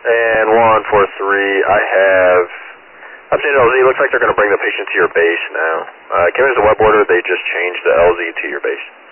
And 143, I have updated LZ. Looks like they're going to bring the patient to your base now. Given as a web order, they just changed the LZ to your base.